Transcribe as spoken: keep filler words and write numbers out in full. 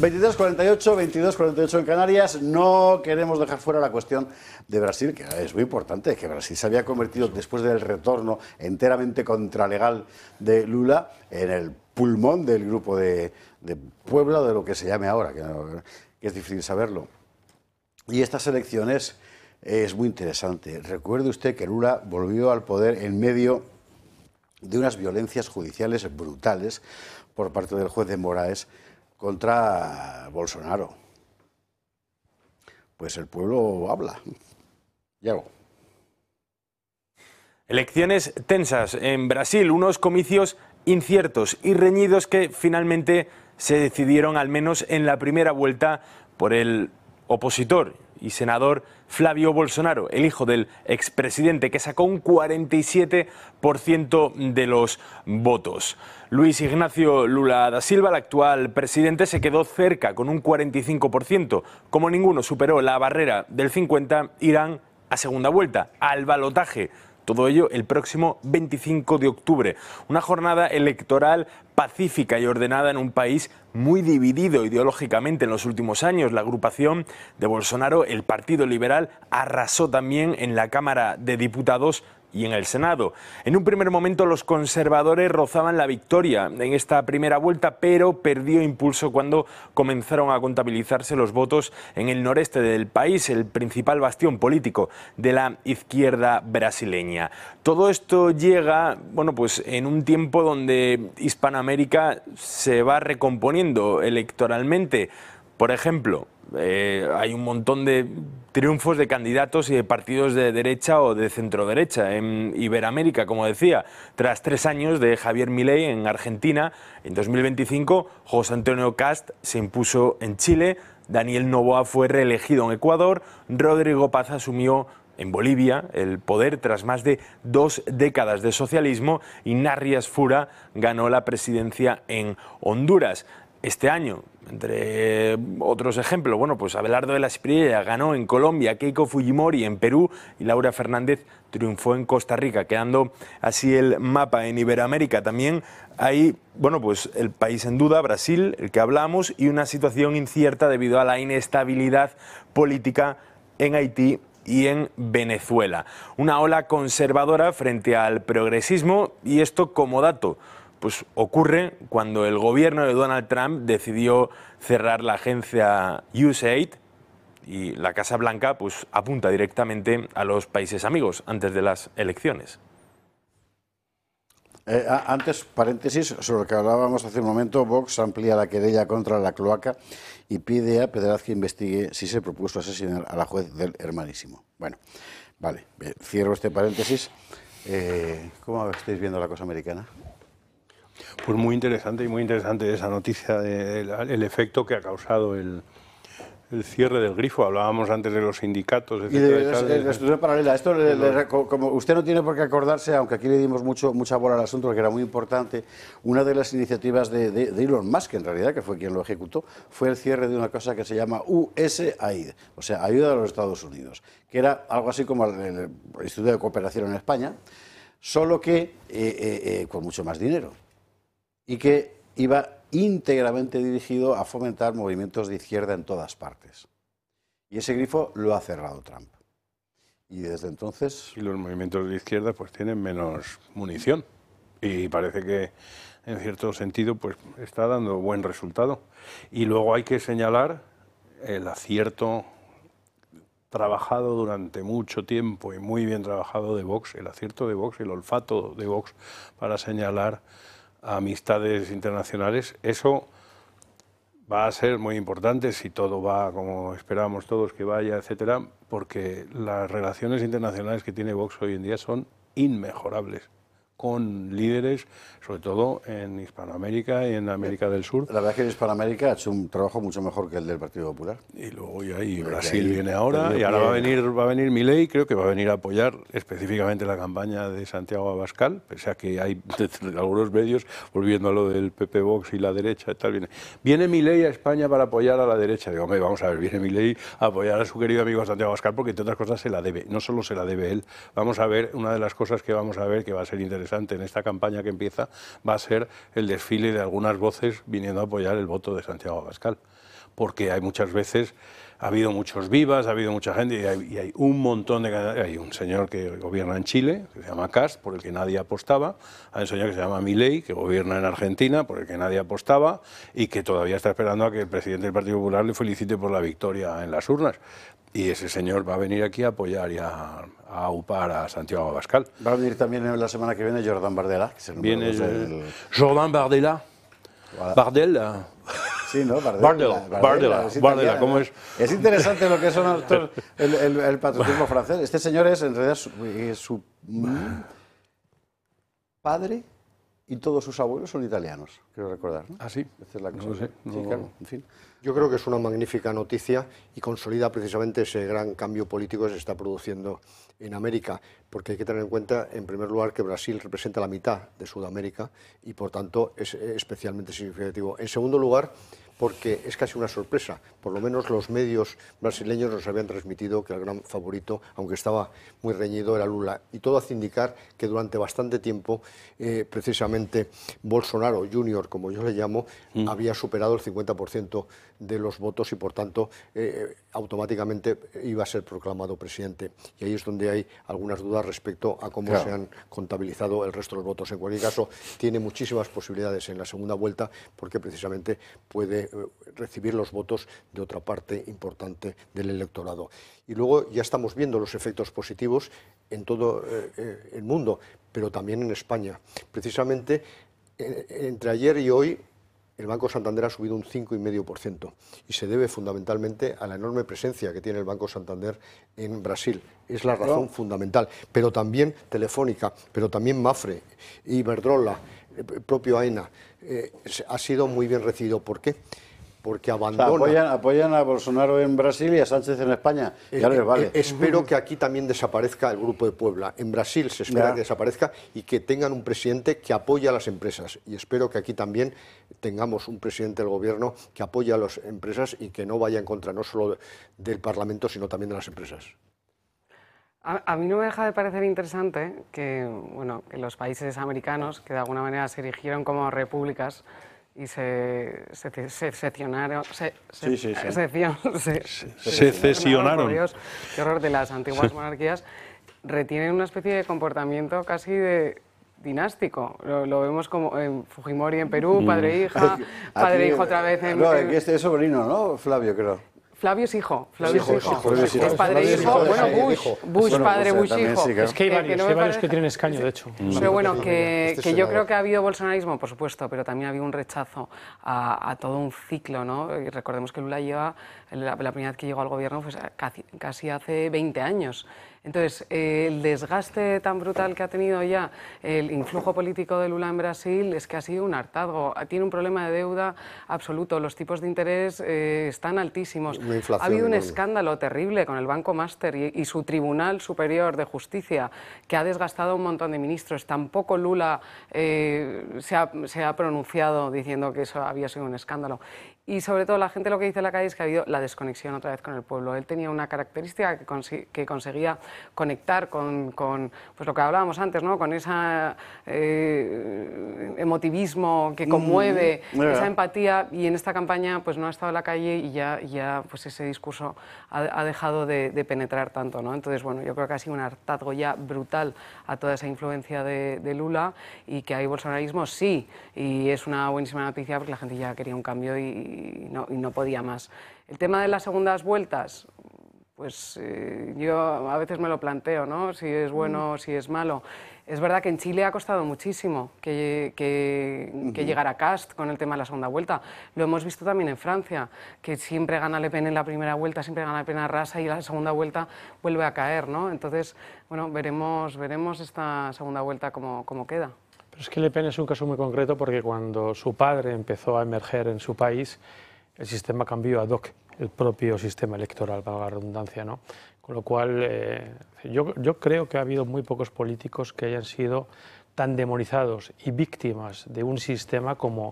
veintitrés cuarenta y ocho, veintidós cuarenta y ocho en Canarias. No queremos dejar fuera la cuestión de Brasil, que es muy importante, que Brasil se había convertido, después del retorno enteramente contralegal de Lula, en el pulmón del grupo de, de Puebla, de lo que se llame ahora, que, no, que es difícil saberlo. Y estas elecciones es muy interesante. Recuerde usted que Lula volvió al poder en medio de unas violencias judiciales brutales por parte del juez de Moraes contra Bolsonaro. Pues el pueblo habla. Yago. Elecciones tensas en Brasil, unos comicios inciertos y reñidos que finalmente se decidieron, al menos en la primera vuelta, por el opositor y senador Flávio Bolsonaro, el hijo del expresidente, que sacó un cuarenta y siete por ciento de los votos. Luis Ignacio Lula da Silva, el actual presidente, se quedó cerca con un cuarenta y cinco por ciento. Como ninguno superó la barrera del cincuenta por ciento, irán a segunda vuelta, al balotaje. Todo ello el próximo veinticinco de octubre. Una jornada electoral pacífica y ordenada en un país muy dividido ideológicamente en los últimos años. La agrupación de Bolsonaro, el Partido Liberal, arrasó también en la Cámara de Diputados y en el Senado. En un primer momento los conservadores rozaban la victoria en esta primera vuelta, pero perdió impulso cuando comenzaron a contabilizarse los votos en el noreste del país, el principal bastión político de la izquierda brasileña. Todo esto llega, bueno, pues en un tiempo donde Hispanoamérica se va recomponiendo electoralmente. Por ejemplo, Eh, hay un montón de triunfos de candidatos y de partidos de derecha o de centroderecha en Iberoamérica, como decía. Tras tres años de Javier Milei en Argentina, en dos mil veinticinco José Antonio Kast se impuso en Chile, Daniel Noboa fue reelegido en Ecuador, Rodrigo Paz asumió en Bolivia el poder tras más de dos décadas de socialismo y Narrias Fura ganó la presidencia en Honduras. Este año, entre otros ejemplos, bueno, pues Abelardo de la Espriella ganó en Colombia, Keiko Fujimori en Perú y Laura Fernández triunfó en Costa Rica, quedando así el mapa en Iberoamérica. También hay, bueno, pues el país en duda, Brasil, el que hablamos, y una situación incierta debido a la inestabilidad política en Haití y en Venezuela. Una ola conservadora frente al progresismo, y esto como dato. Pues ocurre cuando el gobierno de Donald Trump decidió cerrar la agencia U S A I D y la Casa Blanca pues apunta directamente a los países amigos antes de las elecciones. Eh, antes, paréntesis, sobre lo que hablábamos hace un momento, Vox amplía la querella contra la cloaca y pide a Pedraz que investigue si se propuso asesinar a la juez del Hermanísimo. Bueno, vale, cierro este paréntesis. Eh, ¿Cómo estáis viendo la cosa americana? Pues muy interesante y muy interesante esa noticia del el efecto que ha causado el, el cierre del grifo. Hablábamos antes de los sindicatos, etcétera. Y de, de, de la estructura paralela. Esto, le, le, como usted no tiene por qué acordarse, aunque aquí le dimos mucho, mucha bola al asunto, porque era muy importante, una de las iniciativas de, de, de Elon Musk, en realidad, que fue quien lo ejecutó, fue el cierre de una cosa que se llama U S A I D, o sea, Ayuda a los Estados Unidos, que era algo así como el, el Instituto de Cooperación en España, solo que eh, eh, eh, con mucho más dinero. Y que iba íntegramente dirigido a fomentar movimientos de izquierda en todas partes. Y ese grifo lo ha cerrado Trump. Y desde entonces... Y los movimientos de izquierda pues tienen menos munición. Y parece que, en cierto sentido, pues está dando buen resultado. Y luego hay que señalar el acierto trabajado durante mucho tiempo y muy bien trabajado de Vox, el acierto de Vox, el olfato de Vox para señalar amistades internacionales. Eso va a ser muy importante si todo va como esperamos todos que vaya, etcétera, porque las relaciones internacionales que tiene Vox hoy en día son inmejorables con líderes, sobre todo en Hispanoamérica y en América del Sur. La verdad es que en Hispanoamérica ha hecho un trabajo mucho mejor que el del Partido Popular. Y luego ya y Brasil viene ahora, y ahora va a venir va a venir Milei, creo que va a venir a apoyar específicamente la campaña de Santiago Abascal, pese a que hay algunos medios, volviendo a lo del P P Vox y la derecha y tal, viene, viene Milei a España para apoyar a la derecha. Digo, hombre, vamos a ver, viene Milei a apoyar a su querido amigo Santiago Abascal porque entre otras cosas se la debe, no solo se la debe él. Vamos a ver, una de las cosas que vamos a ver que va a ser interesante interesante en esta campaña que empieza va a ser el desfile de algunas voces viniendo a apoyar el voto de Santiago Abascal, porque hay muchas veces, ha habido muchos vivas, ha habido mucha gente y hay, y hay un montón de... Hay un señor que gobierna en Chile, que se llama Kast, por el que nadie apostaba, hay un señor que se llama Milei, que gobierna en Argentina, por el que nadie apostaba y que todavía está esperando a que el presidente del Partido Popular le felicite por la victoria en las urnas. Y ese señor va a venir aquí a apoyar y a, a upar a Santiago Abascal. Va a venir también la semana que viene Jordan Bardella, que es el número Viene dos del... Jordan Bardella. Bardella. Sí, ¿no? Bardella. Bardella, Bardella, Bardella, es Bardella, italiano, ¿cómo ¿no? es? Es interesante lo que son estos, el, el, el patriotismo francés. Este señor es, en realidad, su, su padre y todos sus abuelos son italianos, creo recordar, ¿no? Ah, sí. Esta es la cosa. No sé, Sí, no- claro, en fin. Yo creo que es una magnífica noticia y consolida precisamente ese gran cambio político que se está produciendo en América, porque hay que tener en cuenta, en primer lugar, que Brasil representa la mitad de Sudamérica y, por tanto, es especialmente significativo. En segundo lugar, porque es casi una sorpresa. Por lo menos los medios brasileños nos habían transmitido que el gran favorito, aunque estaba muy reñido, era Lula. Y todo hace indicar que durante bastante tiempo, eh, precisamente Bolsonaro junior, como yo le llamo, mm. había superado el cincuenta por ciento de los votos y, por tanto, eh, automáticamente iba a ser proclamado presidente. Y ahí es donde hay algunas dudas respecto a cómo claro. se han contabilizado el resto de los votos. En cualquier caso, tiene muchísimas posibilidades en la segunda vuelta porque precisamente puede recibir los votos de otra parte importante del electorado. Y luego ya estamos viendo los efectos positivos en todo eh, el mundo, pero también en España. Precisamente eh, entre ayer y hoy el Banco Santander ha subido un cinco coma cinco por ciento y se debe fundamentalmente a la enorme presencia que tiene el Banco Santander en Brasil. Es la razón fundamental, pero también Telefónica, pero también Mafre, Iberdrola, el propio AENA, eh, ha sido muy bien recibido. ¿Por qué? Porque abandona... O sea, apoyan, apoyan a Bolsonaro en Brasil y a Sánchez en España. Eh, ya les vale. Eh, espero que aquí también desaparezca el Grupo de Puebla. En Brasil se espera ya. que desaparezca y que tengan un presidente que apoye a las empresas. Y espero que aquí también tengamos un presidente del gobierno que apoye a las empresas y que no vaya en contra no solo del Parlamento, sino también de las empresas. A, a mí no me deja de parecer interesante que, bueno, que los países americanos, que de alguna manera se erigieron como repúblicas, y se, se, se seccionaron, se, sí, sí, sí. sección, se, se, se secesionaron, por Dios, qué horror, de las antiguas monarquías, retienen una especie de comportamiento casi de dinástico. Lo, lo vemos como en Fujimori en Perú, padre e hija, padre e hijo otra vez en... No, aquí este es sobrino, ¿no? Flavio, creo. Flavio es hijo, Flavio es hijo. Flavio es hijo. Es padre e hijo, bueno, Bush, Bush bueno, padre, pues, Bush hijo. Sí, claro. Es que hay varios, eh, que, no hay varios parece... que tienen escaño, de hecho. Mm. Pero bueno, que, este que yo creo que ha habido bolsonarismo, por supuesto, pero también ha habido un rechazo a, a todo un ciclo, ¿no? Y recordemos que Lula lleva, la, la primera vez que llegó al gobierno, pues casi, casi hace veinte años. Entonces, eh, el desgaste tan brutal que ha tenido ya el influjo político de Lula en Brasil es que ha sido un hartazgo. Tiene un problema de deuda absoluto, los tipos de interés eh, están altísimos. Ha habido un escándalo terrible con el Banco Master y, y su Tribunal Superior de Justicia, que ha desgastado a un montón de ministros. Tampoco Lula eh, se, ha, se ha pronunciado diciendo que eso había sido un escándalo. Y sobre todo la gente lo que dice en la calle es que ha habido la desconexión otra vez con el pueblo. Él tenía una característica que, cons que conseguía conectar con, con pues lo que hablábamos antes, ¿no? Con ese eh, emotivismo que conmueve, mm, yeah. esa empatía, y en esta campaña pues no ha estado en la calle y ya, ya pues ese discurso ha, ha dejado de, de penetrar tanto, ¿no? Entonces, bueno, yo creo que ha sido un hartazgo ya brutal a toda esa influencia de, de Lula, y que hay bolsonarismo, sí, y es una buenísima noticia porque la gente ya quería un cambio y Y no, y no podía más. El tema de las segundas vueltas, pues eh, yo a veces me lo planteo, ¿no? Si es bueno o si es malo. Es verdad que en Chile ha costado muchísimo que, que, que uh-huh. llegara Kast con el tema de la segunda vuelta. Lo hemos visto también en Francia, que siempre gana Le Pen en la primera vuelta, siempre gana Le Pen arrasa y la segunda vuelta vuelve a caer, ¿no? Entonces, bueno, veremos, veremos esta segunda vuelta cómo, cómo queda. Pero es que Le Pen es un caso muy concreto porque cuando su padre empezó a emerger en su país, el sistema cambió ad hoc, el propio sistema electoral, para la redundancia, ¿no? Con lo cual, eh, yo, yo creo que ha habido muy pocos políticos que hayan sido tan demonizados y víctimas de un sistema como